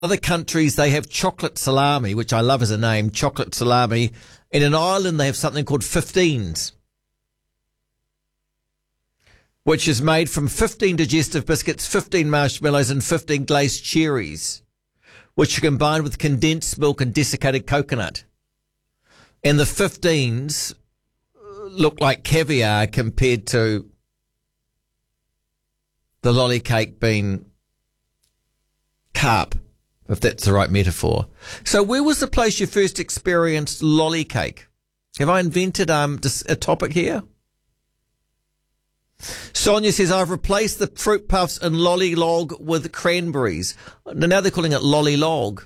other countries, they have chocolate salami, which I love as a name, chocolate salami. And in Ireland, they have something called 15s, which is made from 15 digestive biscuits, 15 marshmallows, and 15 glazed cherries, which are combined with condensed milk and desiccated coconut. And the 15s look like caviar compared to the lolly cake being carp, if that's the right metaphor. So where was the place you first experienced lolly cake? Have I invented a topic here? Sonia says, I've replaced the fruit puffs and lolly log with cranberries. Now they're calling it lolly log.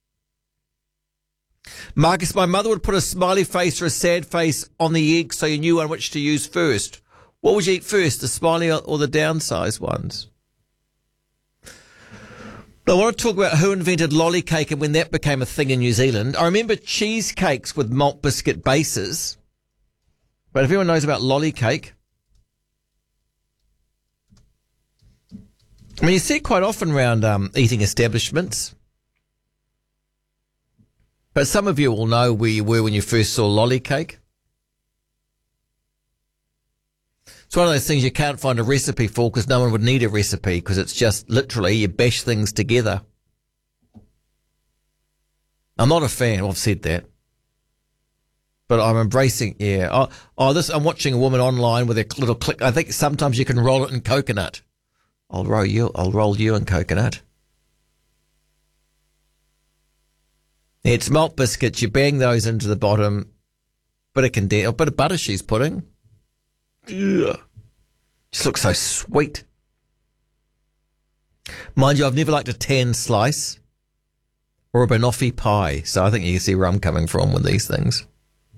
Marcus, my mother would put a smiley face or a sad face on the egg so you knew on which to use first. What would you eat first, the smiley or the downsized ones? I want to talk about who invented lolly cake and when that became a thing in New Zealand. I remember cheesecakes with malt biscuit bases. But if anyone knows about lolly cake, I mean, you see it quite often around eating establishments. But some of you will know where you were when you first saw lolly cake. It's one of those things you can't find a recipe for because no one would need a recipe because it's just literally you bash things together. I'm not a fan. I've said that. But I'm embracing, yeah. I'm watching a woman online with a little click. I think sometimes you can roll it in coconut. I'll roll you in coconut. It's malt biscuits. You bang those into the bottom. Bit of butter she's putting. Ugh. Just looks so sweet. Mind you, I've never liked a tan slice or a banoffee pie, so I think you can see where I'm coming from with these things.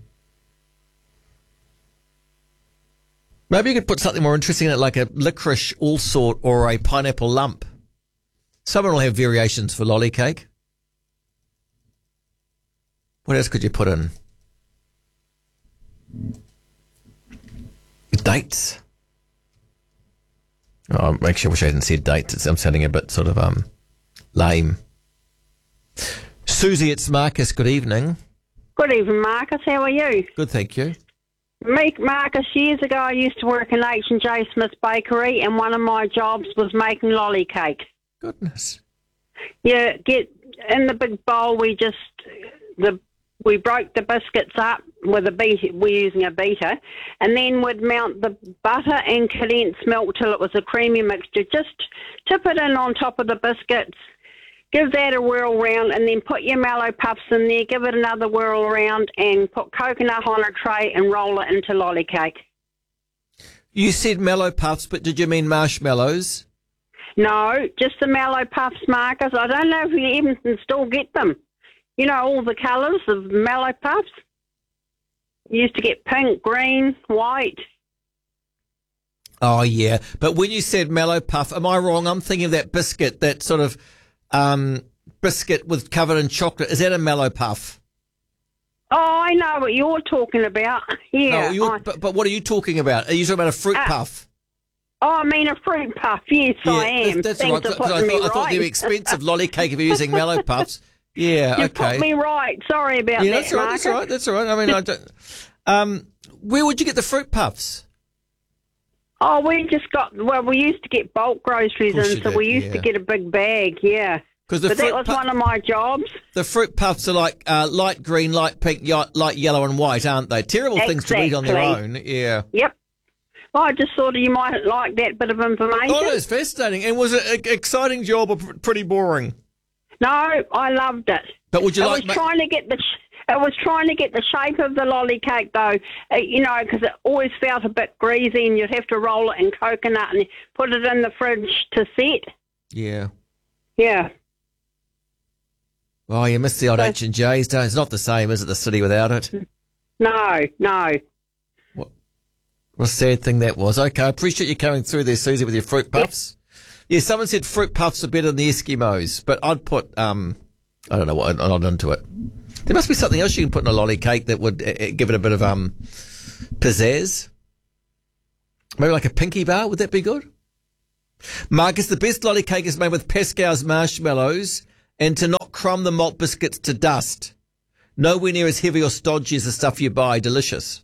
Maybe you could put something more interesting in it, like a licorice allsort or a pineapple lump. Someone will have variations for lolly cake. What else could you put in? Dates. Oh, actually, I wish I hadn't said dates. I'm sounding a bit sort of lame. Susie, it's Marcus. Good evening. Good evening, Marcus. How are you? Good, thank you. Marcus, years ago I used to work in H&J Smith's Bakery, and one of my jobs was making lolly cake. Goodness. Yeah, get in the big bowl. We broke the biscuits up with a beater. We're using a beater, and then we'd mount the butter and condensed milk till it was a creamy mixture. Just tip it in on top of the biscuits, give that a whirl round, and then put your mallow puffs in there. Give it another whirl around, and put coconut on a tray and roll it into lolly cake. You said mallow puffs, but did you mean marshmallows? No, just the mallow puffs, Marcus. I don't know if you even can still get them. You know, all the colours of mallow puffs. You used to get pink, green, white. Oh, yeah. But when you said mallow puff, am I wrong? I'm thinking of that biscuit, that sort of biscuit with covered in chocolate. Is that a mallow puff? Oh, I know what you're talking about. Yeah. No, but what are you talking about? Are you talking about a fruit puff? Oh, I mean a fruit puff. Yes, yeah, I am. That's right. I thought they were expensive lolly cake if you're using mallow puffs. Yeah, you okay. You put me right. Sorry about that, that's right, Marcus. That's all right. I mean, I don't... where would you get the fruit puffs? Oh, we used to get bulk groceries in, so we used to get a big bag, yeah. But that was one of my jobs. The fruit puffs are like light green, light pink, light yellow and white, aren't they? Terrible things to eat on their own, yeah. Yep. Well, I just thought you might like that bit of information. Oh, it's fascinating. And was it an exciting job or pretty boring? No, I loved it. But would you It was trying to get the shape of the lolly cake, though, because it always felt a bit greasy, and you'd have to roll it in coconut and put it in the fridge to set. Yeah. Yeah. Oh, you missed the old H&J's, don't? It's not the same, is it, the city without it? No. What a sad thing that was. Okay, I appreciate you coming through there, Susie, with your fruit puffs. Yeah, someone said fruit puffs are better than the Eskimos, but I'd put, I don't know what, I'm not into it. There must be something else you can put in a lolly cake that would give it a bit of pizzazz. Maybe like a pinky bar, would that be good? Marcus, the best lolly cake is made with Pascal's marshmallows and to not crumb the malt biscuits to dust. Nowhere near as heavy or stodgy as the stuff you buy. Delicious.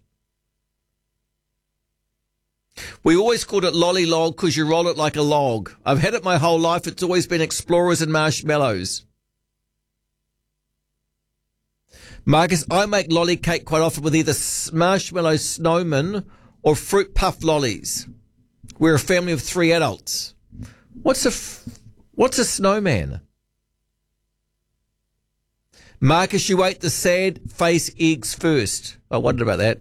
We always called it lolly log because you roll it like a log. I've had it my whole life. It's always been Explorers and marshmallows. Marcus, I make lolly cake quite often with either marshmallow snowman or fruit puff lollies. We're a family of 3 adults. What's a snowman? Marcus, you ate the sad face eggs first. I wondered about that.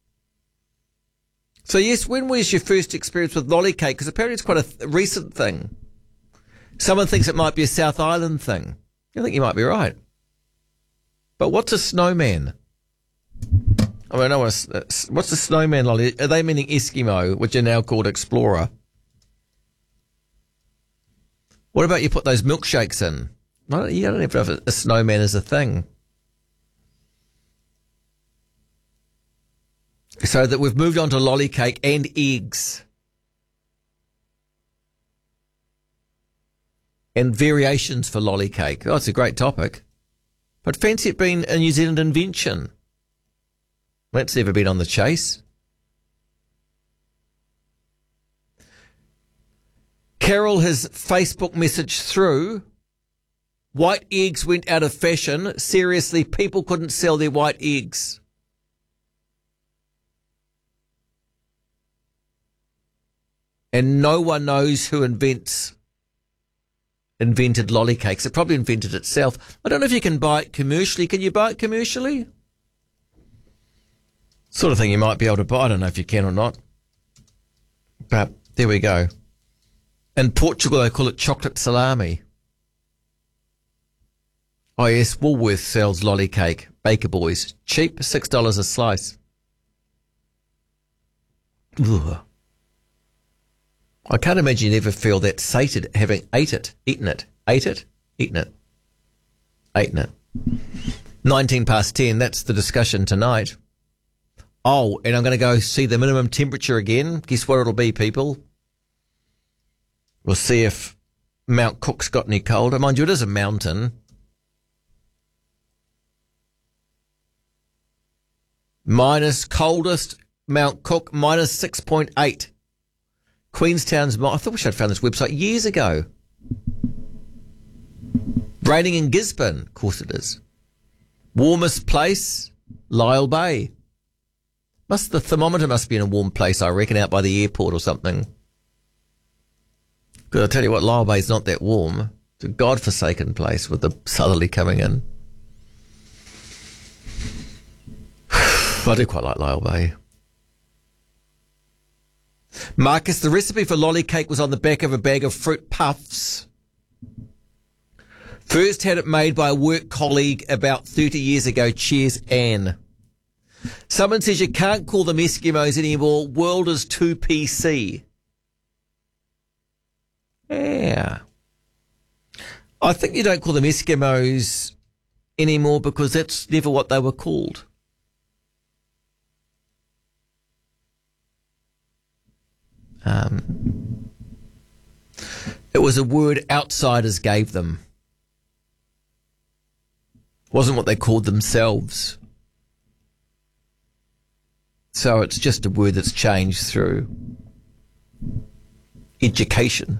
So yes, when was your first experience with lolly cake? Because apparently it's quite a recent thing. Someone thinks it might be a South Island thing. I think you might be right. But what's a snowman? I mean, what's a snowman lolly? Are they meaning Eskimo, which are now called Explorer? What about you put those milkshakes in? You don't even know if a snowman is a thing. So that we've moved on to lolly cake and eggs. And variations for lolly cake. Oh, it's a great topic. But fancy it being a New Zealand invention. That's never been on the chase. Carol has Facebook messaged through. White eggs went out of fashion. Seriously, people couldn't sell their white eggs. And no one knows who invented lolly cakes. It probably invented itself. I don't know if you can buy it commercially. Can you buy it commercially? Sort of thing you might be able to buy. I don't know if you can or not. But there we go. In Portugal, they call it chocolate salami. Oh, yes, Woolworths sells lolly cake. Baker Boys. Cheap, $6 a slice. Ugh. I can't imagine you ever feel that sated having eaten it. 19 past 10, that's the discussion tonight. Oh, and I'm going to go see the minimum temperature again. Guess what it'll be, people? We'll see if Mount Cook's got any colder. Mind you, it is a mountain. Coldest, Mount Cook, minus 6.8. Queenstown's, I thought we should have found this website years ago. Raining in Gisborne, of course it is. Warmest place, Lyell Bay. The thermometer must be in a warm place, I reckon, out by the airport or something. Because I tell you what, Lyell Bay's not that warm. It's a godforsaken place with the southerly coming in. I do quite like Lyell Bay. Marcus, the recipe for lolly cake was on the back of a bag of fruit puffs. First had it made by a work colleague about 30 years ago. Cheers, Anne. Someone says you can't call them Eskimos anymore. World is too PC. Yeah. I think you don't call them Eskimos anymore because that's never what they were called. It was a word outsiders gave them. Wasn't what they called themselves. So it's just a word that's changed through education.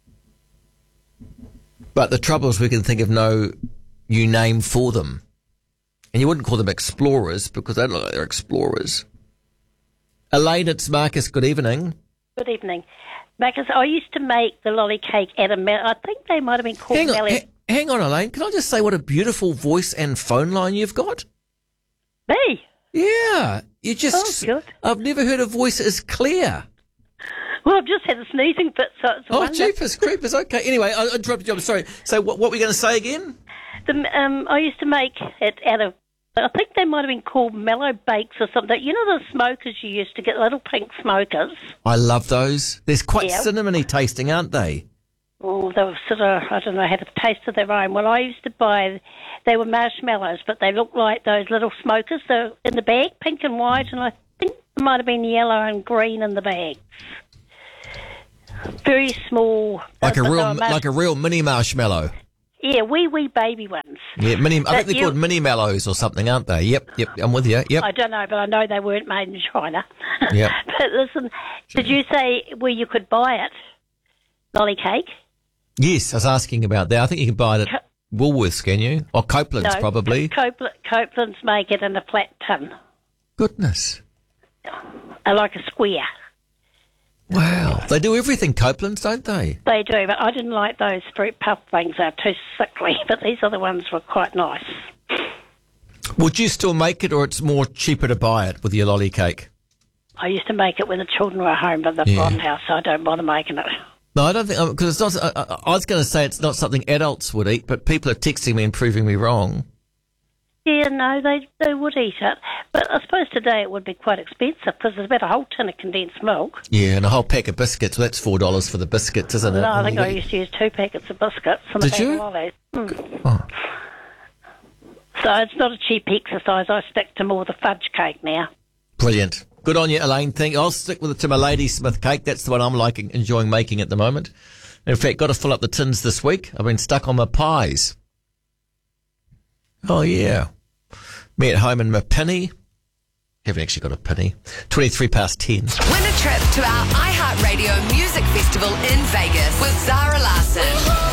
But the trouble is we can think of no new name for them. And you wouldn't call them explorers because they don't look like they're explorers. Elaine, it's Marcus. Good evening. Good evening. Marcus, I used to make the lolly cake at I think they might have been called Hang on, Elaine. Can I just say what a beautiful voice and phone line you've got? Me? Yeah. You just... Oh, good. I've never heard a voice as clear. Well, I've just had a sneezing fit, so it's wonderful. Jeepers creepers. Okay. Anyway, I interrupted you. I'm sorry. So what were we going to say again? I used to make it out of... I think they might have been called mellow bakes or something. You know the smokers you used to get, little pink smokers? I love those. They're quite cinnamony tasting, aren't they? Oh, they were sort of, I don't know, had a taste of their own. Well, I used to buy, they were marshmallows, but they looked like those little smokers. They're in the bag, pink and white, and I think there might have been yellow and green in the bag. Very small. Like a real mini marshmallow. Yeah, wee baby ones. Yeah, I think they're called mini mallows or something, aren't they? Yep, I'm with you. Yep. I don't know, but I know they weren't made in China. Yep. But listen, did you say where you could buy it? Lolly cake? Yes, I was asking about that. I think you can buy it at Woolworths, can you? Or Copeland's, probably. Copeland's make it in a flat tin. Goodness. Like a square. Wow. They do everything, Copeland's, don't they? They do, but I didn't like those fruit puff things. They're too sickly, but these other ones were quite nice. Would you still make it, or it's more cheaper to buy it with your lolly cake? I used to make it when the children were home, but they've gone now, so I don't bother making it. No, I don't think, because it's not, I was going to say it's not something adults would eat, but people are texting me and proving me wrong. Yeah, no, they would eat it. But I suppose today it would be quite expensive because there's about a whole tin of condensed milk. Yeah, and a whole pack of biscuits. Well, that's $4 for the biscuits, isn't it? No, I think I used to use 2 packets of biscuits. And Did you? Oh. So it's not a cheap exercise. I stick to more the fudge cake now. Brilliant. Good on you, Elaine. I'll stick to my Ladysmith cake. That's the one I'm enjoying making at the moment. In fact, got to fill up the tins this week. I've been stuck on my pies. Oh, yeah. Me at home in my penny. Haven't actually got a penny. 10. Win a trip to our iHeartRadio Music Festival in Vegas with Zara Larsson.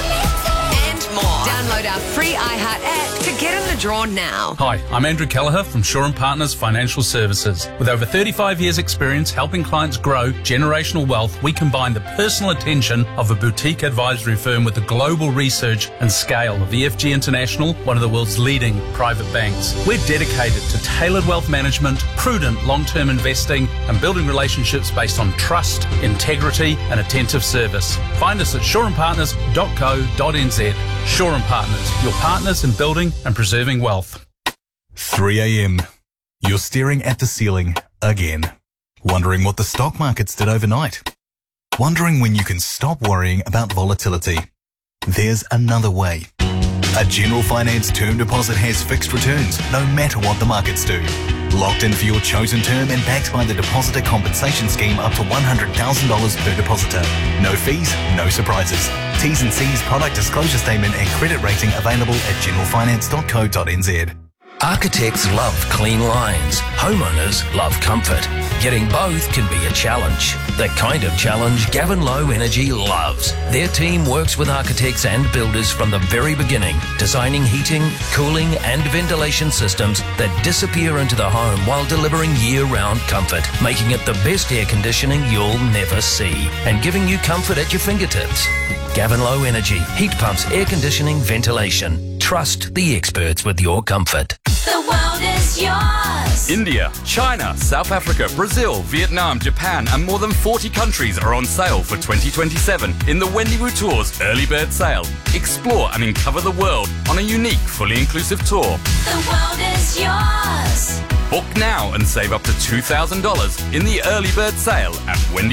And more. Download our free iHeart app to get in the draw now. Hi, I'm Andrew Kelleher from Shaw & Partners Financial Services. With over 35 years' experience helping clients grow generational wealth, we combine the personal attention of a boutique advisory firm with the global research and scale of EFG International, one of the world's leading private banks. We're dedicated to tailored wealth management, prudent long-term investing, and building relationships based on trust, integrity, and attentive service. Find us at shawandpartners.co.nz. Shaw & Partners, your partners in building and preserving wealth. 3 a.m. You're staring at the ceiling again. Wondering what the stock markets did overnight. Wondering when you can stop worrying about volatility. There's another way. A General Finance term deposit has fixed returns no matter what the markets do. Locked in for your chosen term and backed by the Depositor Compensation Scheme up to $100,000 per depositor. No fees, no surprises. T's and C's, product disclosure statement and credit rating available at generalfinance.co.nz. Architects love clean lines. Homeowners love comfort. Getting both can be a challenge. The kind of challenge Gavin Low Energy loves. Their team works with architects and builders from the very beginning, designing heating, cooling and ventilation systems that disappear into the home while delivering year-round comfort, making it the best air conditioning you'll never see and giving you comfort at your fingertips. Gavin Low Energy. Heat pumps, air conditioning, ventilation. Trust the experts with your comfort. The world is yours. India, China, South Africa, Brazil, Vietnam, Japan, and more than 40 countries are on sale for 2027 in the Wendy Wu Tours Early Bird Sale. Explore and uncover the world on a unique, fully inclusive tour. The world is yours. Book now and save up to $2,000 in the Early Bird Sale at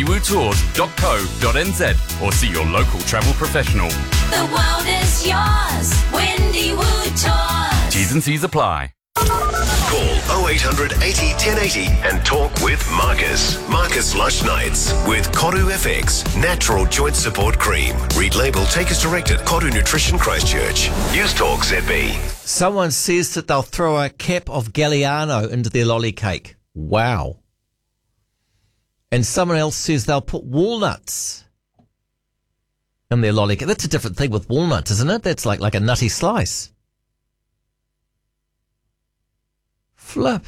wendywoodtours.co.nz or see your local travel professional. The world is yours. Wendy Wu Tours. T's and C's apply. Call 0800 80 1080 and talk with Marcus. Marcus Lush Nights with Koru FX Natural Joint Support Cream. Read label, take as directed. Koru Nutrition Christchurch. News Talk ZB. Someone says that they'll throw a cap of Galliano into their lolly cake. Wow. And someone else says they'll put walnuts in their lolly cake. That's a different thing with walnuts, isn't it? That's like a nutty slice. Flip.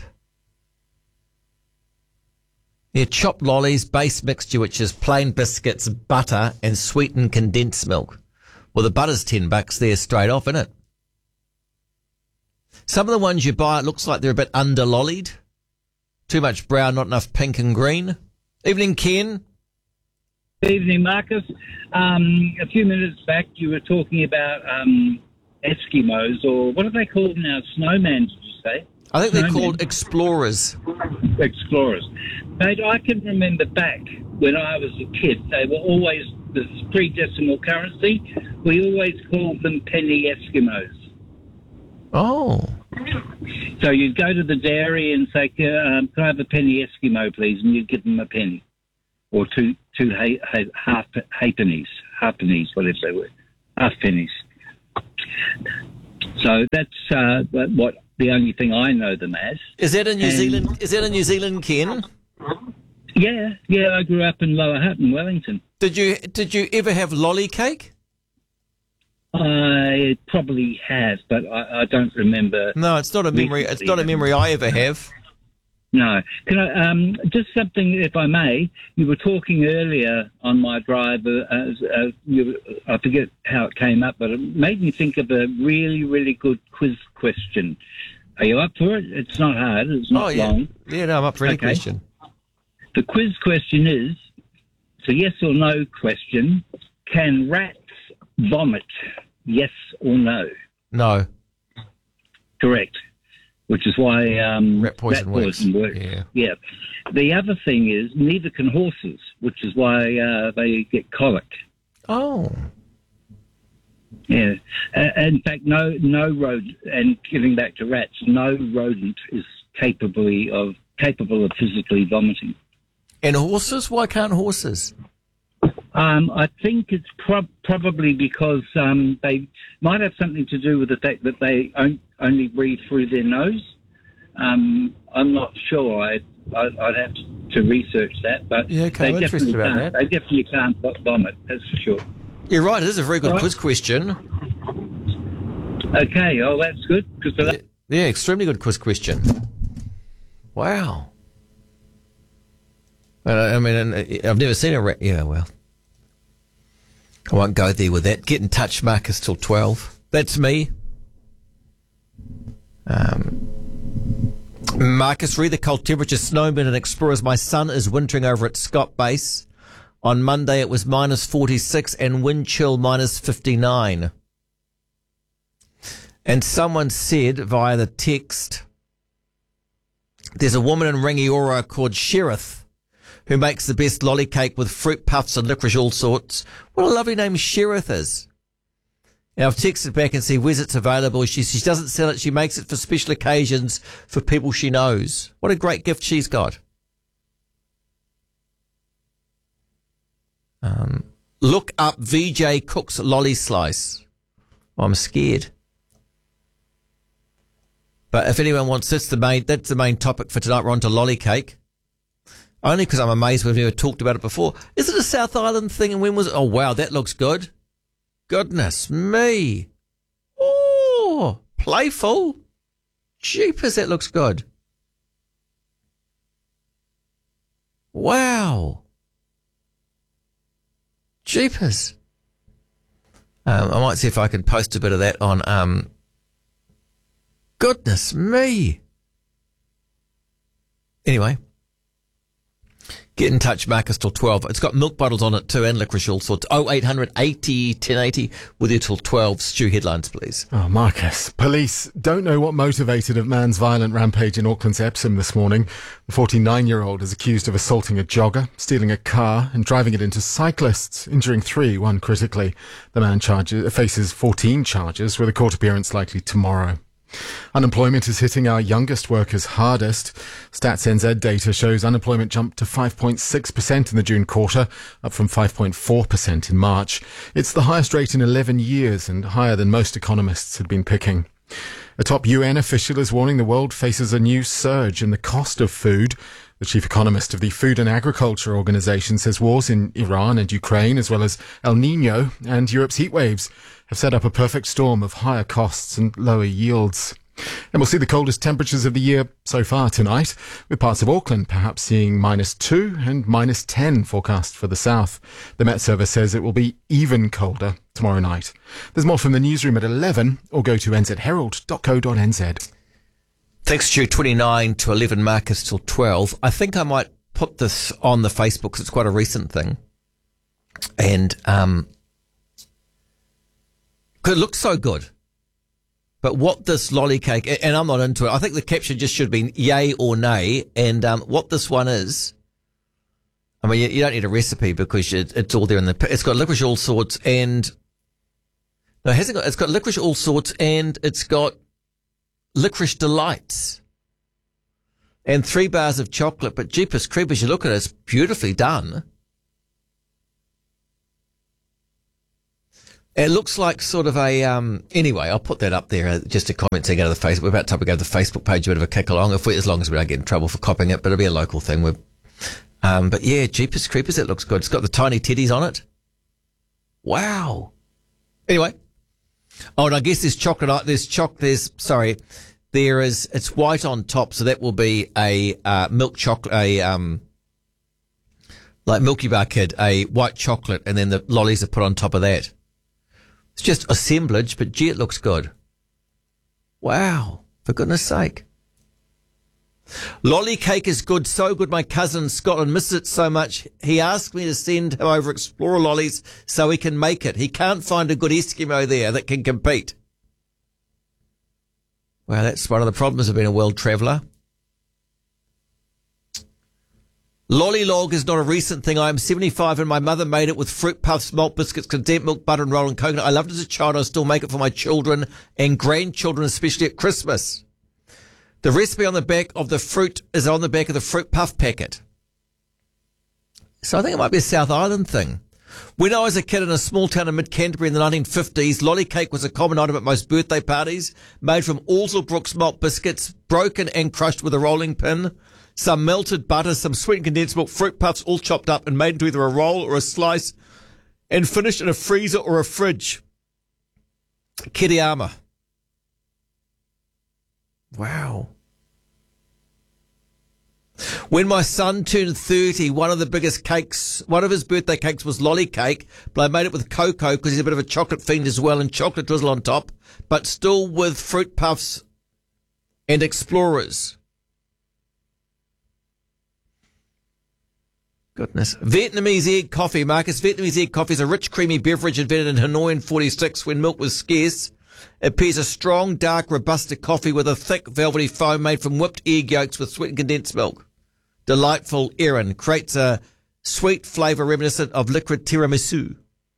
Yeah, chopped lollies, base mixture, which is plain biscuits, butter, and sweetened condensed milk. Well, the butter's $10 there straight off, isn't it? Some of the ones you buy, it looks like they're a bit under-lollied. Too much brown, not enough pink and green. Evening, Ken. Good evening, Marcus. A few minutes back, you were talking about Eskimos, or what are they called now? Snowman, did you say? I think they're called explorers. Explorers. Mate, I can remember back when I was a kid, they were always, this pre-decimal currency, we always called them penny Eskimos. Oh. So you'd go to the dairy and say, can I have a penny Eskimo, please? And you'd give them a penny. Or two half pennies, whatever they were. Half pennies. So that's what the only thing I know them as. Is that in New Zealand? Is that in New Zealand, Ken? Yeah. I grew up in Lower Hutt in Wellington. Did you ever have lolly cake? I probably have, but I don't remember. No, it's not a memory. It's not a memory I ever have. No. Can I just something, if I may? You were talking earlier on my drive. I forget how it came up, but it made me think of a really, really good quiz question. Are you up for it? It's not hard. It's not long. Yeah, no, I'm up for any question. The quiz question is, it's a yes or no question. Can rats vomit? Yes or no? No. Correct. Which is why rat poison works. Yeah. The other thing is neither can horses, which is why they get colic. Oh. Yeah. In fact, no rodent. And getting back to rats, no rodent is capable of physically vomiting. And horses? Why can't horses? I think it's probably because they might have something to do with the fact that they only breathe through their nose. I'm not sure. I'd have to research that, but yeah, okay, they definitely about can't. that. They definitely can't vomit. That's for sure. You're right. It is a very good quiz question. Okay. Oh, that's good. Yeah, extremely good quiz question. Wow. I mean, I've never seen a rat. Yeah, well. I won't go there with that. Get in touch, Marcus, till 12. That's me. Marcus, read the cold temperature. Snowmen and explorers. My son is wintering over at Scott Base. On Monday it was minus 46 and wind chill minus 59. And someone said via the text, there's a woman in Rangiora called Sherith who makes the best lolly cake with fruit puffs and licorice all sorts. What a lovely name Sherith is. And I've texted back and said, where's it's available? She doesn't sell it. She makes it for special occasions for people she knows. What a great gift she's got. Look up VJ Cook's lolly slice. I'm scared. But if anyone wants, that's the main topic for tonight. We're on to lolly cake. Only because I'm amazed we've never talked about it before. Is it a South Island thing? And when was it? Oh, wow, that looks good. Goodness me. Oh, playful. Jeepers, that looks good. Wow. Jeepers. I might see if I can post a bit of that on, goodness me. Anyway. Get in touch, Marcus, till 12. It's got milk bottles on it too and licorice all sorts. 0800 80 1080 with you till 12. Stu, headlines, please. Oh, Marcus. Police don't know what motivated a man's violent rampage in Auckland's Epsom this morning. The 49-year-old is accused of assaulting a jogger, stealing a car and driving it into cyclists, injuring 3, 1 critically. The man faces 14 charges with a court appearance likely tomorrow. Unemployment is hitting our youngest workers hardest. Stats NZ data shows unemployment jumped to 5.6% in the June quarter, up from 5.4% in March. It's the highest rate in 11 years and higher than most economists had been picking. A top UN official is warning the world faces a new surge in the cost of food. The chief economist of the Food and Agriculture Organization says wars in Iran and Ukraine, as well as El Nino and Europe's heat waves, have set up a perfect storm of higher costs and lower yields. And we'll see the coldest temperatures of the year so far tonight, with parts of Auckland perhaps seeing -2 and -10 forecast for the south. The Met Service says it will be even colder tomorrow night. There's more from the newsroom at 11, or go to nzherald.co.nz. Thanks, Stu. 29 to 11, Marcus till 12. I think I might put this on the Facebook because it's quite a recent thing. And, it looks so good. But what this lolly cake, and I'm not into it, I think the caption just should have been yay or nay. And what this one is, I mean, you don't need a recipe because it's all there in it's got licorice all sorts and, no, it hasn't got, it's got licorice all sorts and it's got licorice delights and 3 bars of chocolate. But jeepers creepers, you look at it, it's beautifully done. It looks like sort of a, anyway, I'll put that up there, just a comment to go to the Facebook. We're about to go to the Facebook page, a bit of a kick along, as long as we don't get in trouble for copying it, but it'll be a local thing. But yeah, Jeepers Creepers, it looks good. It's got the tiny teddies on it. Wow. Anyway. Oh, and I guess it's white on top, so that will be a, milk chocolate, like Milky Bar Kid, a white chocolate, and then the lollies are put on top of that. It's just assemblage, but gee, it looks good. Wow, for goodness sake. Lolly cake is good, so good my cousin in Scotland misses it so much. He asked me to send him over Explorer lollies so he can make it. He can't find a good Eskimo there that can compete. Well, that's one of the problems of being a world traveller. Lollylog is not a recent thing. I am 75 and my mother made it with fruit puffs, malt biscuits, condensed milk, butter and roll and coconut. I loved it as a child. I still make it for my children and grandchildren, especially at Christmas. The recipe on the back of the fruit is on the back of the fruit puff packet. So I think it might be a South Island thing. When I was a kid in a small town in mid-Canterbury in the 1950s, lolly cake was a common item at most birthday parties, made from Alsellbrooks malt biscuits, broken and crushed with a rolling pin, some melted butter, some sweetened condensed milk, fruit puffs, all chopped up and made into either a roll or a slice, and finished in a freezer or a fridge. Kiriyama. Wow. When my son turned 30, one of his birthday cakes was lolly cake, but I made it with cocoa because he's a bit of a chocolate fiend as well, and chocolate drizzle on top, but still with fruit puffs and Explorers. Goodness. Vietnamese egg coffee, Marcus. Vietnamese egg coffee is a rich, creamy beverage invented in Hanoi in 46 when milk was scarce. It pairs a strong, dark, Robusta coffee with a thick, velvety foam made from whipped egg yolks with sweetened condensed milk. Delightful Erin creates a sweet flavour reminiscent of liquid tiramisu.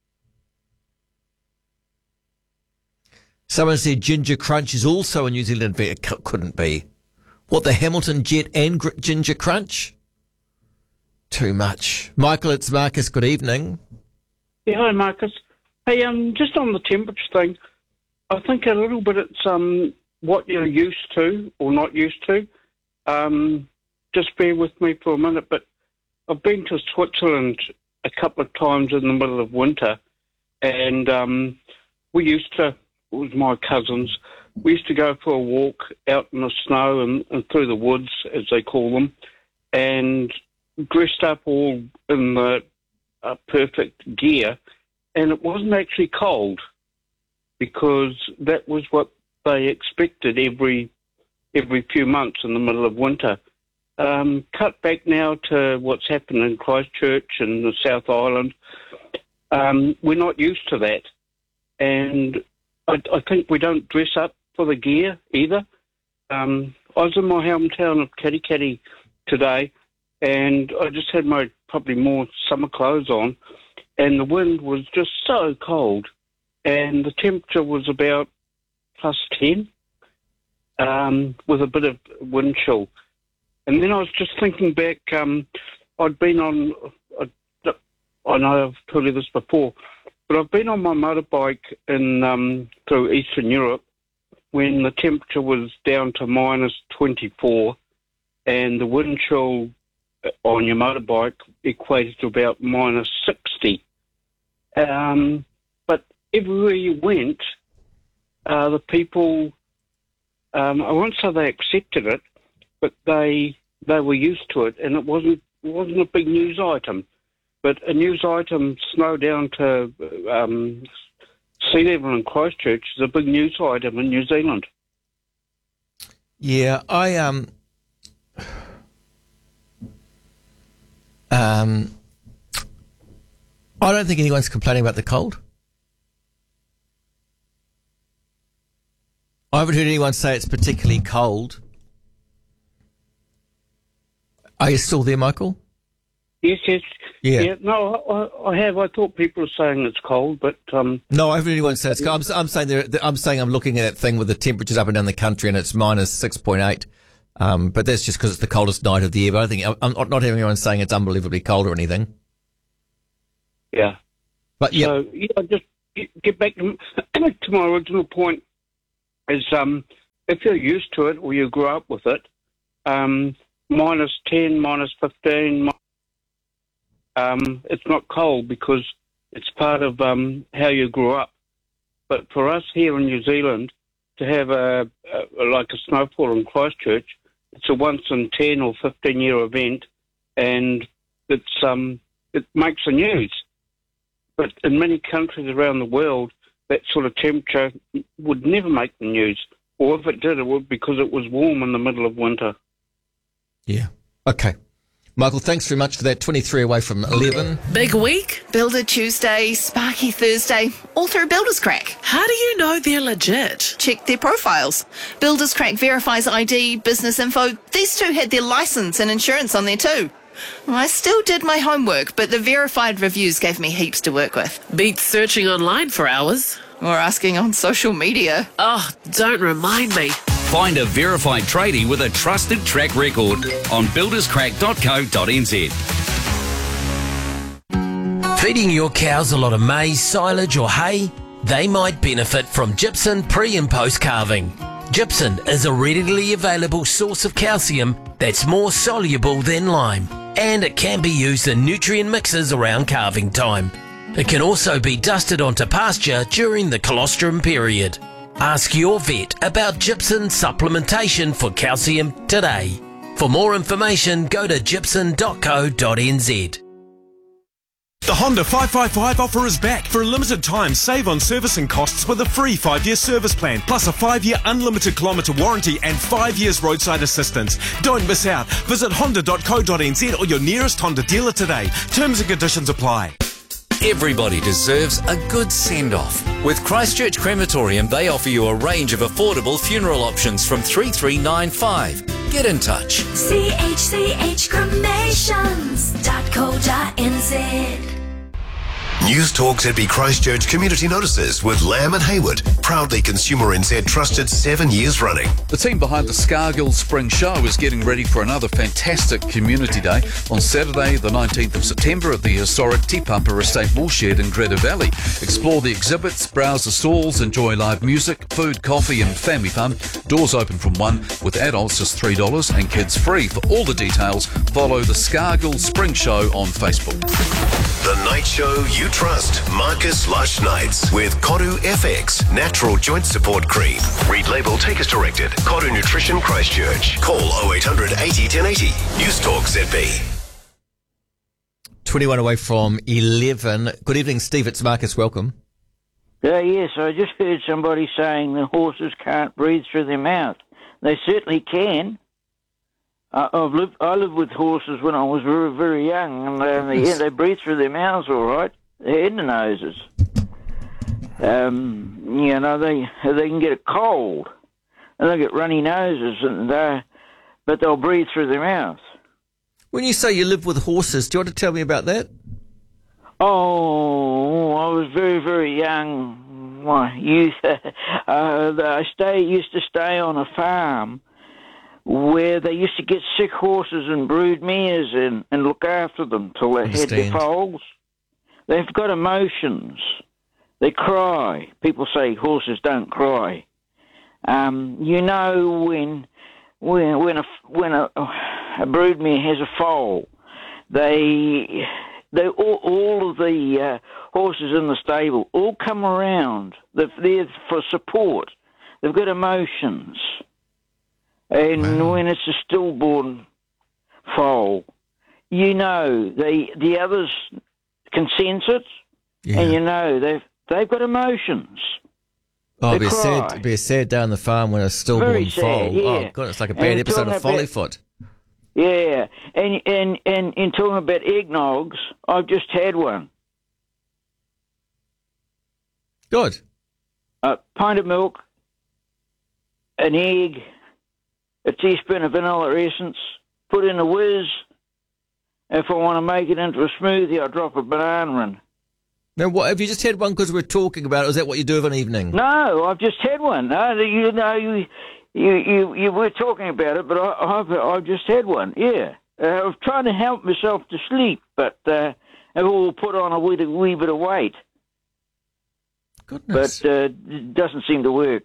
Someone said Ginger Crunch is also a New Zealand it couldn't be. What, the Hamilton Jet and Ginger Crunch? Too much. Michael, it's Marcus. Good evening. Yeah, hi, Marcus. Hey, just on the temperature thing, I think a little bit it's what you're used to or not used to. Just bear with me for a minute, but I've been to Switzerland a couple of times in the middle of winter, and we used to, it was my cousins, we used to go for a walk out in the snow and through the woods, as they call them, and dressed up all in the perfect gear, and it wasn't actually cold because that was what they expected every few months in the middle of winter. Cut back now to what's happened in Christchurch and the South Island. We're not used to that, and I think we don't dress up for the gear either. I was in my hometown of Katikati today, and I just had my probably more summer clothes on, and the wind was just so cold, and the temperature was about plus 10, with a bit of wind chill. And then I was just thinking back, I'd been on, I know I've told you this before, but I've been on my motorbike in through Eastern Europe when the temperature was down to minus 24, and the wind chill on your motorbike equated to about minus 60. But everywhere you went, the people, I won't say they accepted it, but they were used to it, and it wasn't a big news item. But a news item snow down to sea level in Christchurch is a big news item in New Zealand. Yeah, I don't think anyone's complaining about the cold. I haven't heard anyone say it's particularly cold. Are you still there, Michael? Yes. Yeah. No, I have. I thought people were saying it's cold, but no, I haven't heard anyone say it's cold. I'm saying I'm looking at that thing with the temperatures up and down the country, and it's minus 6.8. But that's just because it's the coldest night of the year. But I think I'm not having anyone saying it's unbelievably cold or anything. Yeah. But yeah. So, get back to my original point, is if you're used to it or you grew up with it, -10, -15, it's not cold because it's part of how you grew up. But for us here in New Zealand, to have like a snowfall in Christchurch, it's a once in 10 or 15 year event, and it makes the news. But in many countries around the world, that sort of temperature would never make the news. Or if it did, it would because it was warm in the middle of winter. Yeah. Okay. Michael, thanks very much for that. 23 away from 11. Big week? Builder Tuesday, Sparky Thursday, all through Builders Crack. How do you know they're legit? Check their profiles. Builders Crack verifies ID, business info. These two had their licence and insurance on there too. I still did my homework, but the verified reviews gave me heaps to work with. Beats searching online for hours. Or asking on social media. Oh, don't remind me. Find a verified tradie with a trusted track record on builderscrack.co.nz. Feeding your cows a lot of maize, silage or hay? They might benefit from gypsum pre and post calving. Gypsum is a readily available source of calcium that's more soluble than lime, and it can be used in nutrient mixes around calving time. It can also be dusted onto pasture during the colostrum period. Ask your vet about gypsum supplementation for calcium today. For more information, go to gypsum.co.nz. The Honda 555 offer is back. For a limited time, save on servicing costs with a free 5-year service plan, plus a 5-year unlimited kilometre warranty and 5 years roadside assistance. Don't miss out. Visit honda.co.nz or your nearest Honda dealer today. Terms and conditions apply. Everybody deserves a good send-off. With Christchurch Crematorium, they offer you a range of affordable funeral options from $3,395. Get in touch. chchcremations.co.nz. News Talk ZB Christchurch Community Notices with Lamb and Hayward. Proudly Consumer NZ trusted 7 years running. The team behind the Scargill Spring Show is getting ready for another fantastic community day on Saturday the 19th of September at the historic Te Papa Estate Woolshed in Greta Valley. Explore the exhibits, browse the stalls, enjoy live music, food, coffee and family fun. Doors open from 1 with adults just $3 and kids free. For all the details, follow the Scargill Spring Show on Facebook. The night show you trust. Marcus Lush Nights with Koru FX Natural Joint Support Cream. Read label, take as directed. Koru Nutrition Christchurch. Call 0800 80 1080. News Talk ZB. 21 away from 11. Good evening, Steve. It's Marcus. Welcome. Yes, I just heard somebody saying the horses can't breathe through their mouth. They certainly can. I lived with horses when I was very, very young, and they breathe through their mouths all right, their head and noses. They can get a cold, and they get runny noses, but they'll breathe through their mouth. When you say you live with horses, do you want to tell me about that? Oh, I was very, very young. My youth. I used to stay on a farm where they used to get sick horses and brood mares and look after them till they had their foals. They've got emotions. They cry. People say horses don't cry. When a brood mare has a foal, all of the horses in the stable all come around. They're there for support. They've got emotions. And when it's a stillborn foal, the others can sense it, and they've got emotions. Oh, it'd be a sad day on the farm when a stillborn foal. Yeah. Oh God, it's like a bad episode of Follyfoot. Yeah, and in talking about eggnogs, I've just had one. Good. A pint of milk, an egg, a teaspoon of vanilla essence, put in a whiz. If I want to make it into a smoothie, I drop a banana in. Now, what have you just had one because we're talking about it? Is that what you do of an evening? No, I've just had one. No, you were talking about it, but I've just had one. Yeah, I was trying to help myself to sleep, but I've all put on a wee bit of weight. Goodness. But it doesn't seem to work.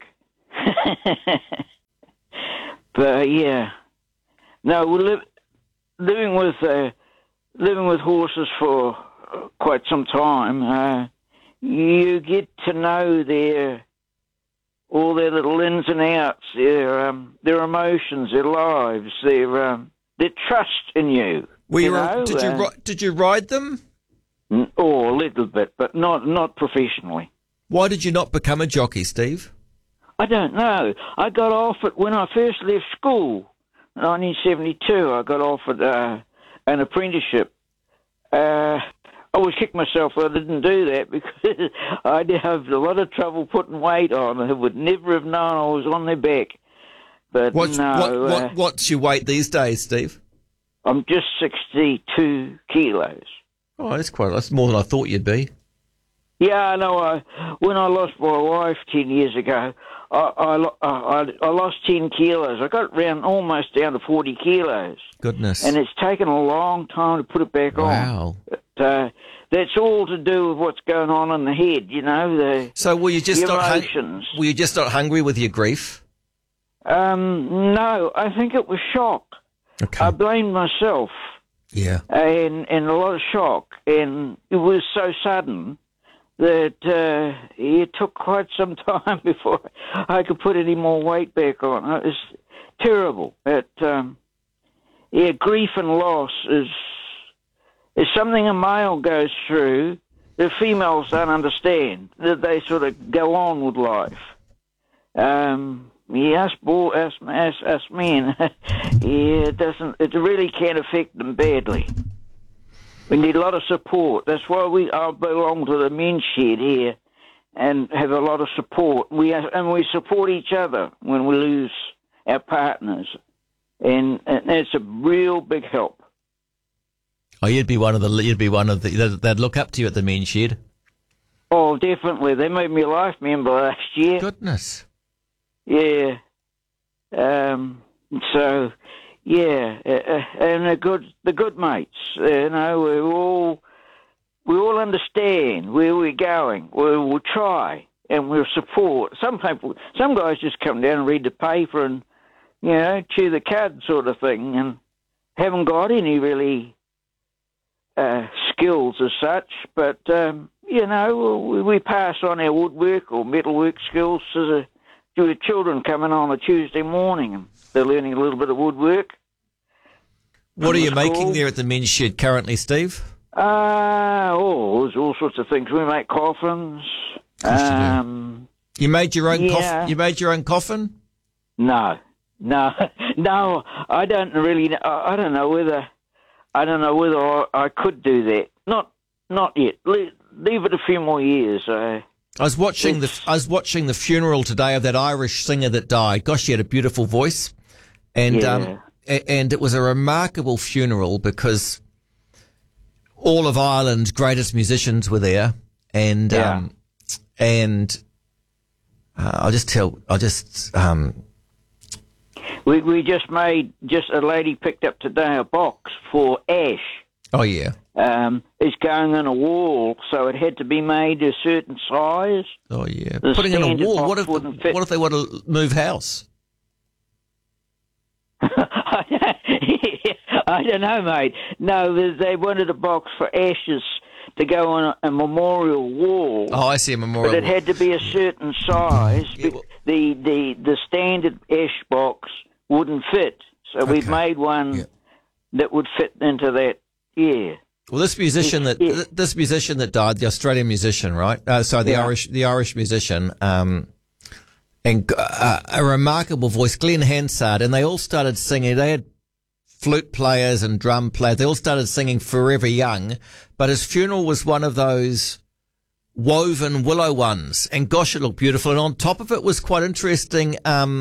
But yeah, no, we're living with horses for quite some time. You get to know all their little ins and outs, their emotions, their lives, their trust in you. Did you ride them? Oh, a little bit, but not professionally. Why did you not become a jockey, Steve? I don't know. I got offered when I first left school, 1972. I got offered an apprenticeship. I always kick myself I didn't do that because I did have a lot of trouble putting weight on. I would never have known I was on their back. But what's your weight these days, Steve? I'm just 62 kilos. Oh, that's more than I thought you'd be. Yeah, I know. When I lost my wife 10 years ago, I lost 10 kilos. I got almost down to 40 kilos. Goodness. And it's taken a long time to put it back on. Wow. But, that's all to do with what's going on in the head, you know. So were you just emotions. Were you just not hungry with your grief? No, I think it was shock. Okay. I blamed myself. Yeah. And a lot of shock. And it was so sudden that it took quite some time before I could put any more weight back on. It was terrible. Grief and loss is something a male goes through that females don't understand, that they sort of go on with life. Us men, it really can affect them badly. We need a lot of support. That's why I belong to the men's shed here and have a lot of support. We support each other when we lose our partners, and it's a real big help. Oh, you'd be one of the. They'd look up to you at the men's shed. Oh, definitely. They made me a life member last year. Goodness. Yeah. So. Yeah, and the good mates. You know, we all understand where we're going. We'll try and we'll support. Some guys just come down and read the paper and chew the cud sort of thing, and haven't got any really skills as such. But we pass on our woodwork or metalwork skills to the children coming on a Tuesday morning, and they're learning a little bit of woodwork. What are you making there at the men's shed currently, Steve? There's all sorts of things. We make coffins. You made your own coffin? You made your own coffin? No. I don't really. I don't know whether I could do that. Not yet. Leave it a few more years. I was watching the funeral today of that Irish singer that died. Gosh, she had a beautiful voice, and it was a remarkable funeral because all of Ireland's greatest musicians were there, and we just made a lady picked up today a box for Ash. Oh yeah. It's going on a wall, so it had to be made a certain size. Oh yeah. The Putting in a wall. What standard if they want to move house? I don't know, mate. No, they wanted a box for Ashes to go on a memorial wall. Oh, I see, a memorial but it wall. had to be a certain size. The standard Ash box wouldn't fit, so we've made one that would fit into that. Yeah. Well, this musician that died, the Australian musician, right? The Irish musician, and a remarkable voice, Glenn Hansard, and they all started singing. They had flute players and drum players. They all started singing Forever Young, but his funeral was one of those woven willow ones, and gosh, it looked beautiful. And on top of it was quite interesting.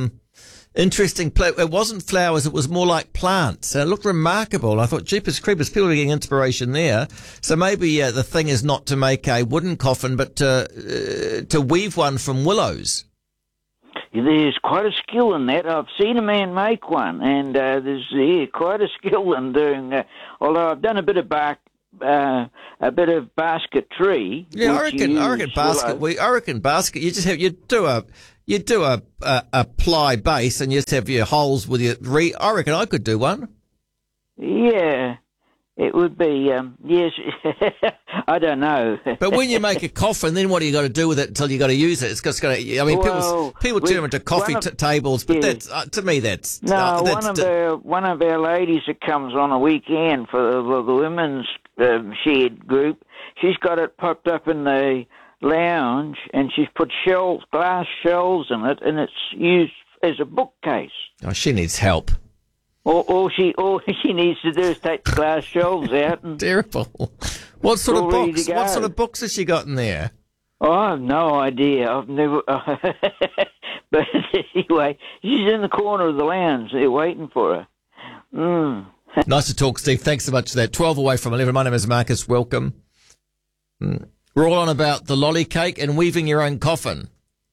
It wasn't flowers, it was more like plants. And it looked remarkable. I thought, jeepers creepers, people are getting inspiration there. So maybe the thing is not to make a wooden coffin, but to weave one from willows. There's quite a skill in that. I've seen a man make one, and there's quite a skill in doing that. Although I've done a bit of bark a bit of basket tree. Yeah, I which you reckon use basket. willow. I reckon basket. You do a ply base, and you just have your holes with your. I reckon I could do one. Yeah, it would be. Yes, I don't know. But when you make a coffin, then what do you got to do with it until you got to use it? It's just going to. I mean, people turn them into coffee tables, but that's to me that's one of our ladies that comes on a weekend for the women's shared group. She's got it popped up in the lounge, and she's put glass shells in it, and it's used as a bookcase. Oh, she needs help. All she needs to do is take the glass shelves out. And terrible. What sort of all ready books? to What go. sort of books has she got in there? Oh, I have no idea. I've never. But anyway, she's in the corner of the lounge. They're waiting for her. Mm. Nice to talk, Steve. Thanks so much for that. 12 away from 11. My name is Marcus. Welcome. We're all on about the lolly cake and weaving your own coffin.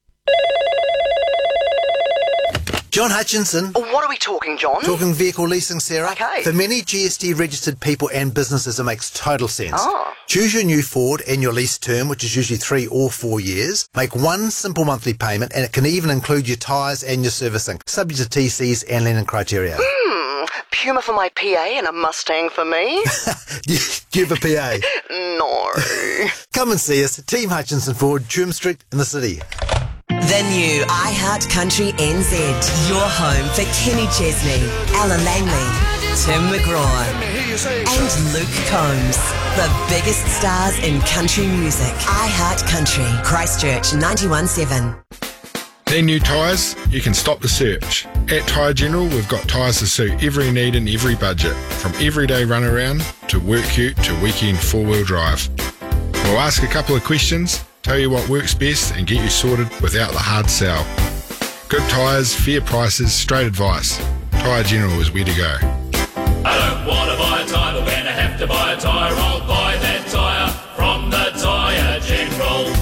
John Hutchinson. What are we talking, John? Talking vehicle leasing, Sarah. Okay. For many GST registered people and businesses, it makes total sense. Oh. Choose your new Ford and your lease term, which is usually 3 or 4 years. Make one simple monthly payment, and it can even include your tyres and your servicing, subject to TCs and lending criteria. Puma for my PA and a Mustang for me? Do you have a PA? No. Come and see us at Team Hutchinson Ford, Trim Street in the city. The new iHeart Country NZ. Your home for Kenny Chesney, Ella Langley, Tim McGraw, and Luke Combs. The biggest stars in country music. iHeart Country, Christchurch 91.7. Need new tyres? You can stop the search. At Tyre General, we've got tyres to suit every need and every budget, from everyday runaround to work ute to weekend four-wheel drive. We'll ask a couple of questions, tell you what works best, and get you sorted without the hard sell. Good tyres, fair prices, straight advice. Tyre General is where to go. I don't want to buy a tyre, but when I have to buy a tyre, I'll buy that tyre from the Tyre General.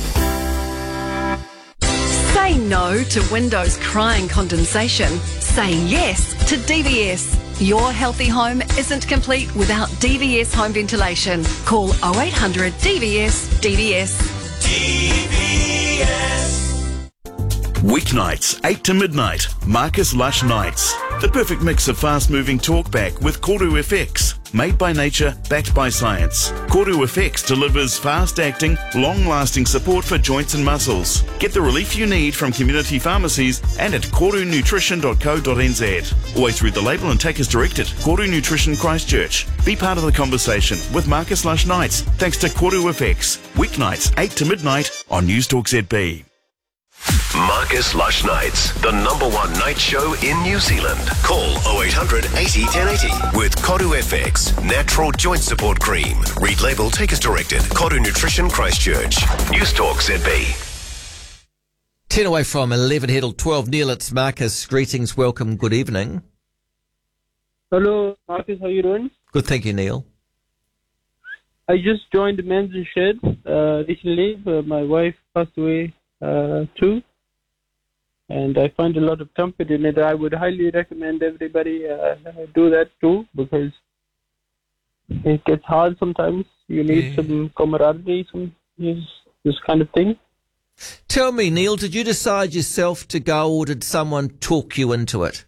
Say no to windows crying condensation. Say yes to DVS. Your healthy home isn't complete without DVS home ventilation. Call 0800 DVS DVS. Weeknights, 8 to midnight, Marcus Lush Nights. The perfect mix of fast-moving talkback with Koru FX. Made by nature, backed by science. Koru FX delivers fast-acting, long-lasting support for joints and muscles. Get the relief you need from community pharmacies and at korunutrition.co.nz. Always read the label and take as directed. Koru Nutrition Christchurch. Be part of the conversation with Marcus Lush Nights, thanks to Koru FX. Weeknights, 8 to midnight on Newstalk ZB. Marcus Lush Nights, the #1 night show in New Zealand. Call 0800 80 1080 with Koru FX, natural joint support cream. Read label, take as directed. Koru Nutrition Christchurch. Newstalk ZB. 10 away from 11, Heddle 12. Neil, it's Marcus. Greetings, welcome, good evening. Hello, Marcus, how you doing? Good, thank you, Neil. I just joined the Men's and Shed recently. My wife passed away too, and I find a lot of comfort in it. I would highly recommend everybody do that too, because it gets hard sometimes. You need some camaraderie, this kind of thing. Tell me, Neil, did you decide yourself to go, or did someone talk you into it?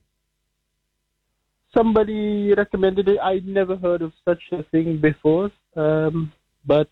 Somebody recommended it. I'd never heard of such a thing before, but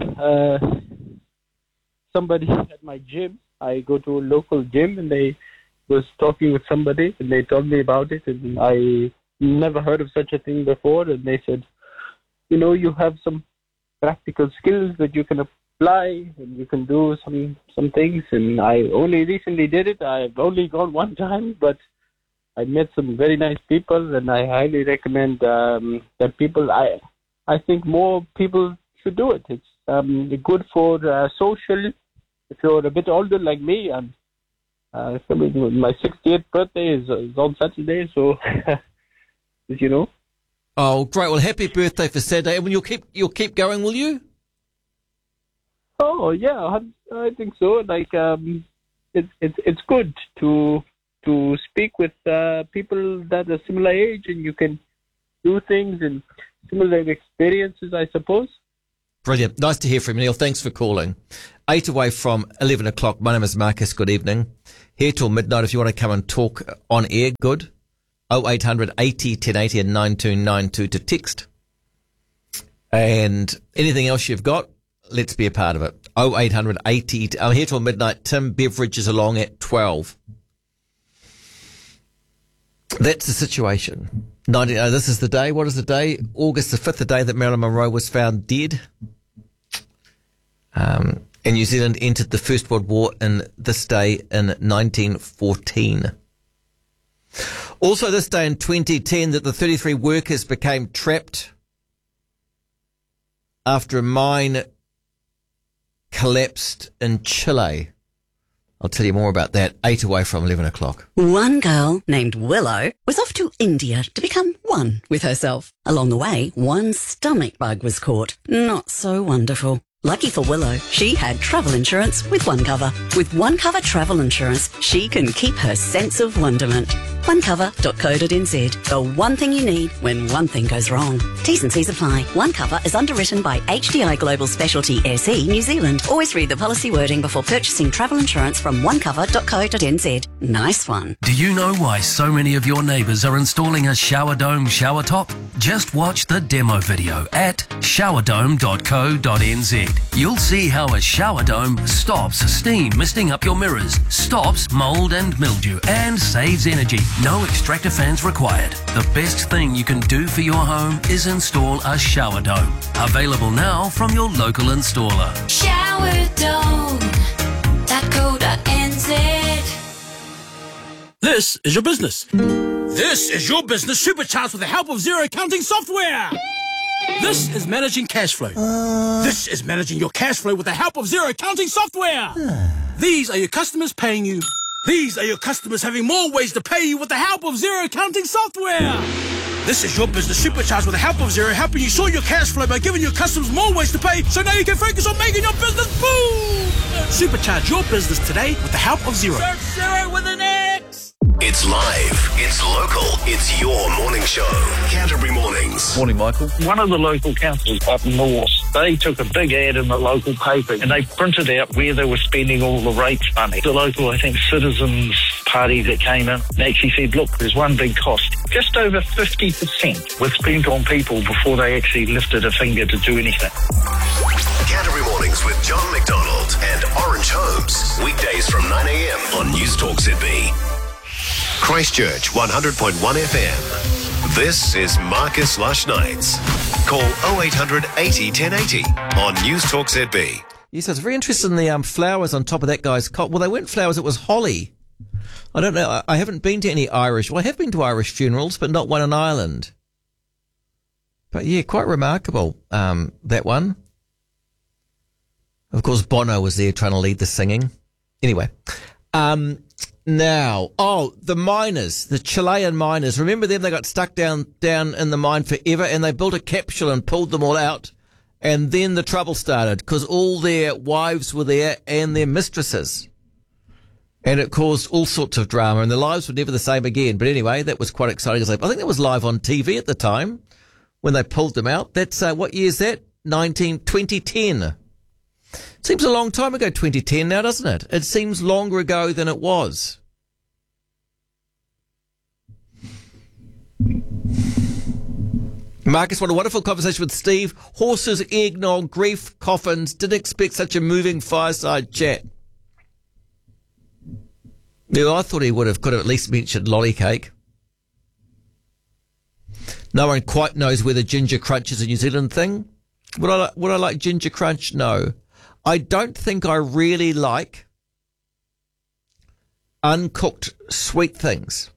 somebody at my gym, I go to a local gym, and they was talking with somebody, and they told me about it, and I never heard of such a thing before, and they said, you know, you have some practical skills that you can apply, and you can do some things, and I only recently did it. I've only gone one time, but I met some very nice people, and I highly recommend that people, I think more people should do it. It's good for social. If you're a bit older like me, and my 68th birthday is on Saturday, so you know. Oh, great! Well, happy birthday for Saturday. And you'll keep going, will you? Oh yeah, I think so. Like it's good to speak with people that are similar age, and you can do things. And similar experiences, I suppose. Brilliant. Nice to hear from you, Neil. Thanks for calling. 8 away from 11 o'clock. My name is Marcus. Good evening. Here till midnight. If you want to come and talk on air, good. 0800 80 1080 and 9292 to text. And anything else you've got, let's be a part of it. 0800 80. I'm here till midnight. Tim Beveridge is along at 12. That's the situation. This is the day. What is the day? August the 5th, the day that Marilyn Monroe was found dead. And New Zealand entered the First World War in this day in 1914. Also this day in 2010 that the 33 workers became trapped after a mine collapsed in Chile. I'll tell you more about that 8 away from 11 o'clock. One girl named Willow was off to India to become one with herself. Along the way, one stomach bug was caught. Not so wonderful. Lucky for Willow, she had travel insurance with OneCover. With OneCover travel insurance, she can keep her sense of wonderment. OneCover.co.nz. The one thing you need when one thing goes wrong. T's and C's apply. OneCover is underwritten by HDI Global Specialty SE New Zealand. Always read the policy wording before purchasing travel insurance from OneCover.co.nz. Nice one. Do you know why so many of your neighbours are installing a shower dome shower top? Just watch the demo video at showerdome.co.nz. You'll see how a shower dome stops steam misting up your mirrors, stops mould and mildew, and saves energy. No extractor fans required. The best thing you can do for your home is install a shower dome. Available now from your local installer. Showerdome.co.nz. This is your business. This is your business supercharged with the help of Xero accounting software. This is managing cash flow. This is managing your cash flow with the help of Xero accounting software. These are your customers paying you. These are your customers having more ways to pay you with the help of Xero accounting software. This is your business supercharged with the help of Xero, helping you sort your cash flow by giving your customers more ways to pay, so now you can focus on making your business boom. Supercharge your business today with the help of Xero. Search Xero with an X. It's live, it's local, it's your morning show. Canterbury Mornings. Morning, Michael. One of the local councils up north, they took a big ad in the local paper and they printed out where they were spending all the rates money. The local, I think, Citizens Party that came in, they actually said, look, there's one big cost. Just over 50% was spent on people before they actually lifted a finger to do anything. Canterbury Mornings with John McDonald and Orange Holmes. Weekdays from 9 a.m. on News Talk ZB. Christchurch 100.1 FM. This is Marcus Lush Nights. Call 0800 80 1080 on News Talk ZB. Yes, I was very interested in the flowers on top of that guy's cot. Well, they weren't flowers, it was holly. I don't know. I haven't been to any Irish. Well, I have been to Irish funerals, but not one in Ireland. But yeah, quite remarkable, that one. Of course, Bono was there trying to lead the singing. Anyway, now, the miners, the Chilean miners. Remember them? They got stuck down in the mine forever, and they built a capsule and pulled them all out. And then the trouble started because all their wives were there and their mistresses. And it caused all sorts of drama, and their lives were never the same again. But anyway, that was quite exciting. I think that was live on TV at the time when they pulled them out. That's, what year is that? 2010. Seems a long time ago, 2010 now, doesn't it? It seems longer ago than it was. Marcus, what a wonderful conversation with Steve. Horses, eggnog, grief, coffins. Didn't expect such a moving fireside chat. Yeah, I thought he could have at least mentioned lolly cake. No one quite knows whether ginger crunch is a New Zealand thing. Would I like ginger crunch? No. I don't think I really like uncooked sweet things.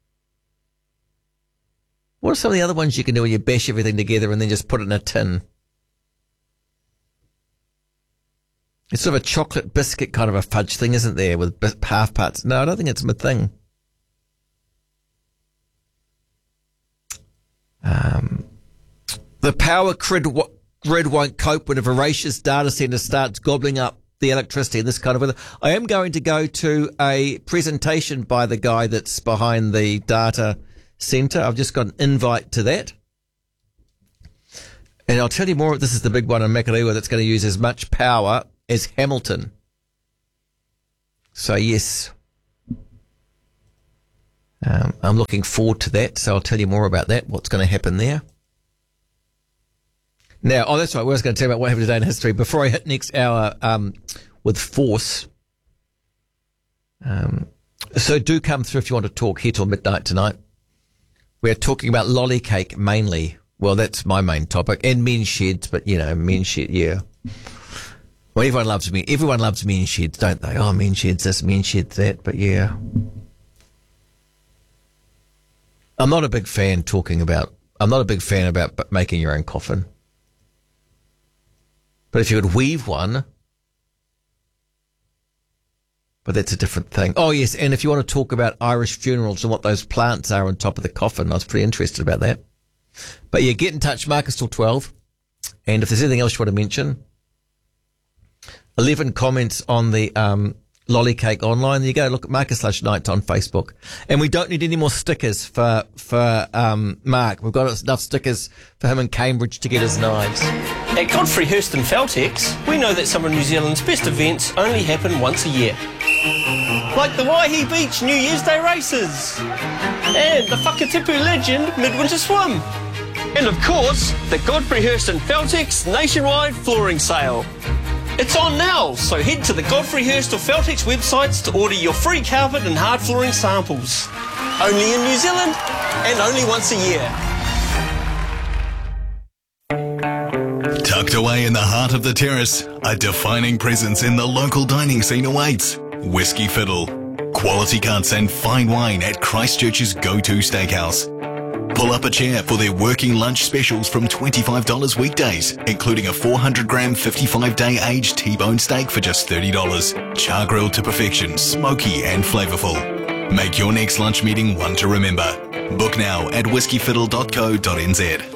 What are some of the other ones you can do when you bash everything together and then just put it in a tin? It's sort of a chocolate biscuit kind of a fudge thing, isn't there, with half parts? No, I don't think it's my thing. The power grid won't cope when a voracious data centre starts gobbling up the electricity and this kind of weather. I am going to go to a presentation by the guy that's behind the data centre. I've just got an invite to that. And I'll tell you more. This is the big one in Makarua that's going to use as much power as Hamilton. So, yes, I'm looking forward to that. So I'll tell you more about that, what's going to happen there. Now, that's right. We was going to tell you about what happened today in history. Before I hit next hour with Force. So do come through if you want to talk here till midnight tonight. We're talking about lolly cake mainly. Well, that's my main topic. And men's sheds, but, men's shed, yeah. Well, everyone loves men's sheds, don't they? Oh, men's sheds this, men's sheds that, but yeah. I'm not a big fan about making your own coffin. But if you could weave one, but that's a different thing. Oh, yes, and if you want to talk about Irish funerals and what those plants are on top of the coffin, I was pretty interested about that. But yeah, get in touch, Marcus till 12. And if there's anything else you want to mention, 11 comments on the lolly cake online. There you go. Look at Marcus/Knight on Facebook. And we don't need any more stickers for Mark. We've got enough stickers for him in Cambridge to get his knives. At Godfrey Hirst and Feltex, we know that some of New Zealand's best events only happen once a year. Like the Waihi Beach New Year's Day races. And the Whakatipu Legend Midwinter Swim. And of course, the Godfrey Hirst and Feltex nationwide flooring sale. It's on now, so head to the Godfrey Hirst or Feltex websites to order your free carpet and hard flooring samples. Only in New Zealand and only once a year. Tucked away in the heart of the terrace, a defining presence in the local dining scene awaits. Whiskey Fiddle. Quality cuts and fine wine at Christchurch's go-to steakhouse. Pull up a chair for their working lunch specials from $25 weekdays, including a 400-gram 55-day aged T-bone steak for just $30. Char grilled to perfection, smoky and flavourful. Make your next lunch meeting one to remember. Book now at whiskyfiddle.co.nz.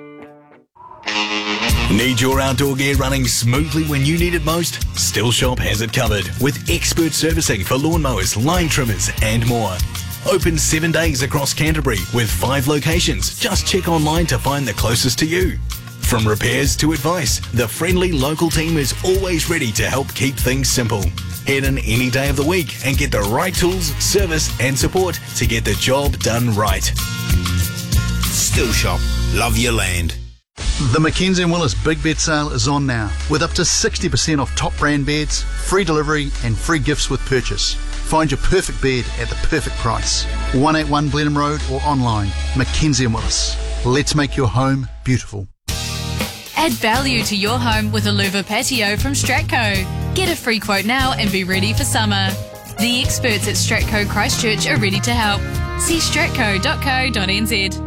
Need your outdoor gear running smoothly when you need it most? Still Shop has it covered with expert servicing for lawnmowers, line trimmers and more. Open 7 days across Canterbury with 5 locations. Just check online to find the closest to you. From repairs to advice, the friendly local team is always ready to help keep things simple. Head in any day of the week and get the right tools, service and support to get the job done right. Still Shop. Love your land. The Mackenzie & Willis Big Bed Sale is on now, with up to 60% off top brand beds, free delivery and free gifts with purchase. Find your perfect bed at the perfect price. 181 Blenheim Road or online. Mackenzie & Willis. Let's make your home beautiful. Add value to your home with a louver patio from Stratco. Get a free quote now and be ready for summer. The experts at Stratco Christchurch are ready to help. See stratco.co.nz.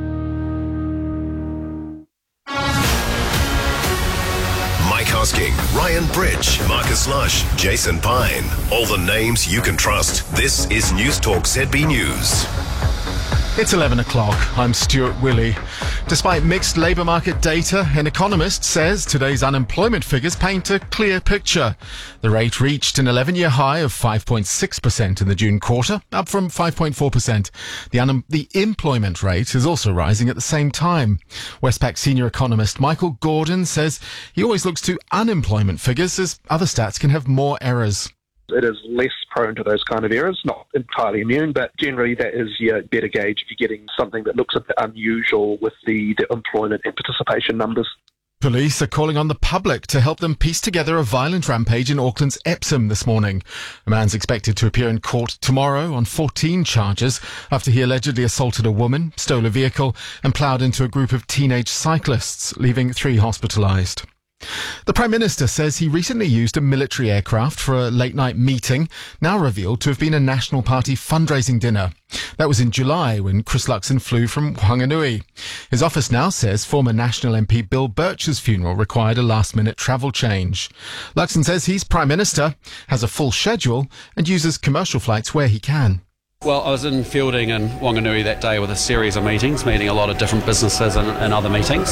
Mike Hosking, Ryan Bridge, Marcus Lush, Jason Pine. All the names you can trust. This is News Talk ZB News. It's 11 o'clock. I'm Stuart Willey. Despite mixed labour market data, an economist says today's unemployment figures paint a clear picture. The rate reached an 11-year high of 5.6% in the June quarter, up from 5.4%. The employment rate is also rising at the same time. Westpac senior economist Michael Gordon says he always looks to unemployment figures as other stats can have more errors. It is less prone to those kind of errors, not entirely immune, but generally that is your better gauge if you're getting something that looks a bit unusual with the employment and participation numbers. Police are calling on the public to help them piece together a violent rampage in Auckland's Epsom this morning. A man's expected to appear in court tomorrow on 14 charges after he allegedly assaulted a woman, stole a vehicle and ploughed into a group of teenage cyclists, leaving 3 hospitalised. The Prime Minister says he recently used a military aircraft for a late-night meeting, now revealed to have been a National Party fundraising dinner. That was in July when Chris Luxon flew from Whanganui. His office now says former National MP Bill Birch's funeral required a last-minute travel change. Luxon says he's Prime Minister, has a full schedule and uses commercial flights where he can. Well, I was in Fielding and Whanganui that day with a series of meetings, meeting a lot of different businesses and other meetings.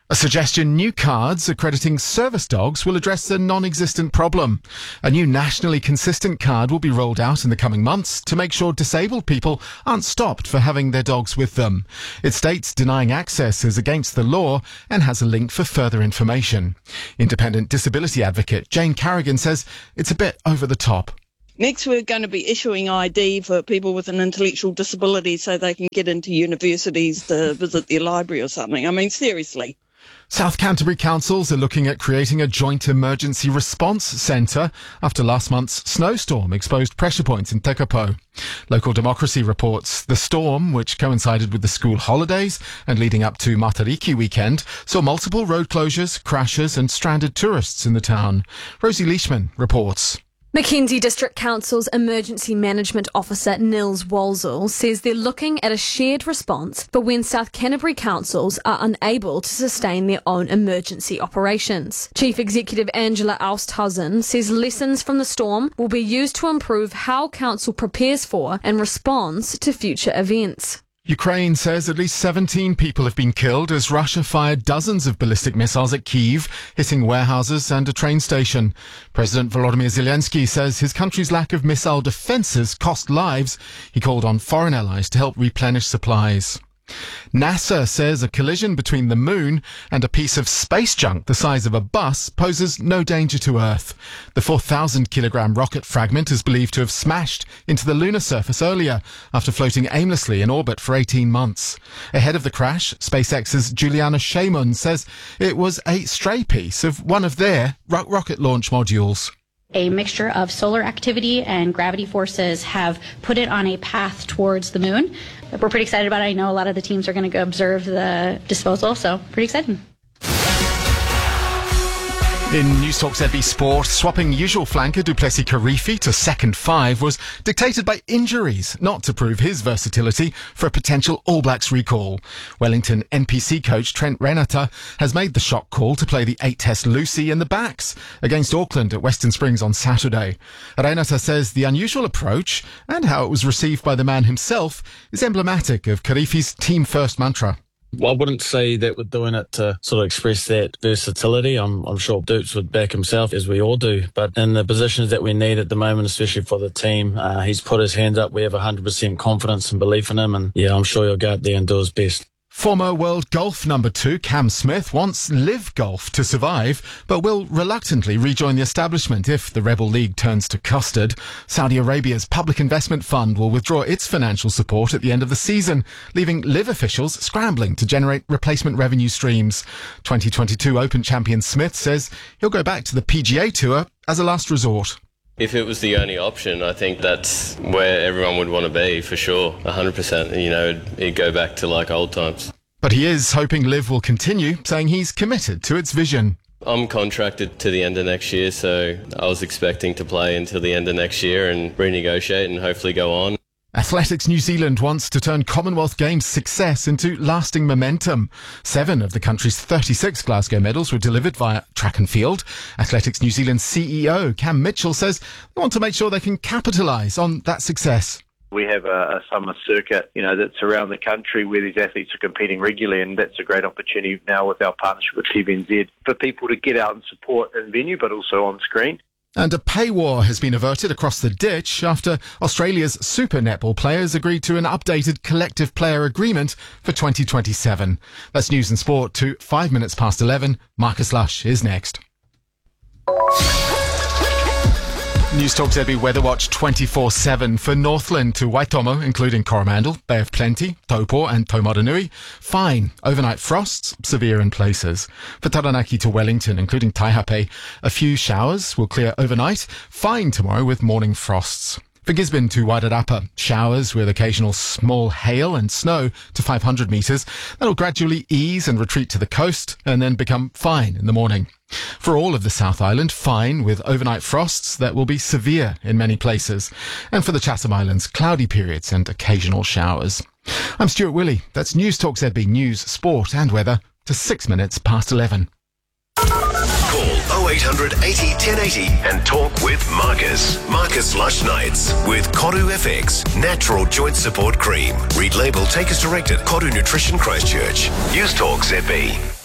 A suggestion new cards accrediting service dogs will address the non-existent problem. A new nationally consistent card will be rolled out in the coming months to make sure disabled people aren't stopped for having their dogs with them. It states denying access is against the law and has a link for further information. Independent disability advocate Jane Carrigan says it's a bit over the top. Next, we're going to be issuing ID for people with an intellectual disability so they can get into universities to visit their library or something. I mean, seriously. South Canterbury councils are looking at creating a joint emergency response centre after last month's snowstorm exposed pressure points in Tekapo. Local Democracy reports the storm, which coincided with the school holidays and leading up to Matariki weekend, saw multiple road closures, crashes and stranded tourists in the town. Rosie Leishman reports. Mackenzie District Council's Emergency Management Officer Nils Walsall says they're looking at a shared response for when South Canterbury councils are unable to sustain their own emergency operations. Chief Executive Angela Austhausen says lessons from the storm will be used to improve how council prepares for and responds to future events. Ukraine says at least 17 people have been killed as Russia fired dozens of ballistic missiles at Kyiv, hitting warehouses and a train station. President Volodymyr Zelensky says his country's lack of missile defences cost lives. He called on foreign allies to help replenish supplies. NASA says a collision between the moon and a piece of space junk the size of a bus poses no danger to Earth. The 4,000-kilogram rocket fragment is believed to have smashed into the lunar surface earlier after floating aimlessly in orbit for 18 months. Ahead of the crash, SpaceX's Juliana Shimon says it was a stray piece of one of their rocket launch modules. A mixture of solar activity and gravity forces have put it on a path towards the moon. We're pretty excited about it. I know a lot of the teams are going to go observe the disposal, so pretty exciting. In News Talk ZB Sport, swapping usual flanker Duplessis Karifi to second five was dictated by injuries, not to prove his versatility for a potential All Blacks recall. Wellington NPC coach Trent Renata has made the shock call to play the 8-test Lucy in the backs against Auckland at Western Springs on Saturday. Renata says the unusual approach and how it was received by the man himself is emblematic of Karifi's team-first mantra. Well, I wouldn't say that we're doing it to sort of express that versatility. I'm sure Dupes would back himself, as we all do. But in the positions that we need at the moment, especially for the team, he's put his hands up. We have 100% confidence and belief in him. And yeah, I'm sure he'll go out there and do his best. Former world golf number 2 Cam Smith wants Live Golf to survive, but will reluctantly rejoin the establishment if the Rebel League turns to custard. Saudi Arabia's Public Investment Fund will withdraw its financial support at the end of the season, leaving Live officials scrambling to generate replacement revenue streams. 2022 Open champion Smith says he'll go back to the PGA Tour as a last resort. If it was the only option, I think that's where everyone would want to be, for sure. 100%, you know, it'd go back to like old times. But he is hoping Live will continue, saying he's committed to its vision. I'm contracted to the end of next year, so I was expecting to play until the end of next year and renegotiate and hopefully go on. Athletics New Zealand wants to turn Commonwealth Games success into lasting momentum. 7 of the country's 36 Glasgow medals were delivered via track and field. Athletics New Zealand CEO Cam Mitchell says they want to make sure they can capitalise on that success. We have a summer circuit, that's around the country where these athletes are competing regularly, and that's a great opportunity now with our partnership with TVNZ for people to get out and support in venue, but also on screen. And a pay war has been averted across the ditch after Australia's Super Netball players agreed to an updated collective player agreement for 2027. That's News and Sport to 5 minutes past 11. Marcus Lush is next. News Talk ZB Weather Watch 24/7 for Northland to Waitomo, including Coromandel, Bay of Plenty, Taupo and Taumaranui. Fine. Overnight frosts, severe in places. For Taranaki to Wellington, including Taihape, a few showers will clear overnight. Fine tomorrow with morning frosts. For Gisborne to Wairarapa, showers with occasional small hail and snow to 500 metres. That'll gradually ease and retreat to the coast and then become fine in the morning. For all of the South Island, fine with overnight frosts that will be severe in many places. And for the Chatham Islands, cloudy periods and occasional showers. I'm Stuart Willey. That's News Talk ZB News, Sport and Weather to 6 minutes past 11. Call 0800 80 1080 and talk with Marcus. Marcus Lush Nights with Koru FX Natural Joint Support Cream. Read label, take as directed. Koru Nutrition Christchurch. News Talk ZB.